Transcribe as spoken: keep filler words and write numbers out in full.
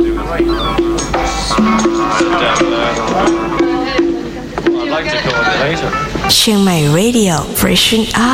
do with it. And, uh, I'd like to coordinate it. Chiang Mai Radio, Freshen Up.